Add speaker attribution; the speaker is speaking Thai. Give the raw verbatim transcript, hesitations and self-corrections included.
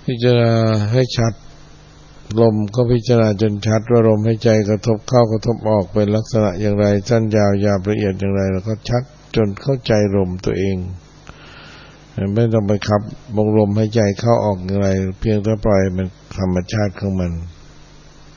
Speaker 1: พิจารณาให้ชัดลมก็พิจารณาจนชัดว่าลมหายใจกระทบเข้ากระทบออกเป็นลักษณะอย่างไรสั้นยาวหยาบละเอียดอย่างไรแล้วก็ชัดจนเข้าใจลมตัวเองไม่ต้องไปคับวงลมหายใจเข้าออกอย่างไรเพียงแต่ปล่อยมันธรรมชาติของมัน